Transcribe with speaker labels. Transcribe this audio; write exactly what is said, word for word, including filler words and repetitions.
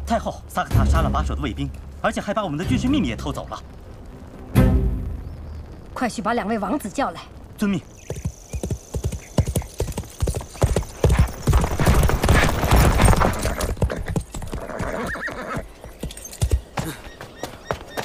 Speaker 1: 太后，萨克塔杀了把守的卫兵，而且还把我们的军事秘密也偷走了。
Speaker 2: 快去把两位王子叫来。
Speaker 1: 遵命。